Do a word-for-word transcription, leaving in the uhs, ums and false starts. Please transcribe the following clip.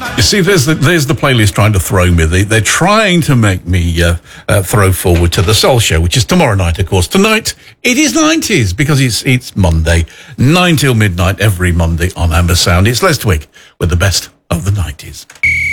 You see, there's the, there's the playlist trying to throw me. They, they're trying to make me uh, uh, throw forward to the Soul Show, which is tomorrow night, of course. Tonight, it is nineties, because it's it's Monday, nine till midnight every Monday on Amber Sound. It's Les Twig with the best of the nineties.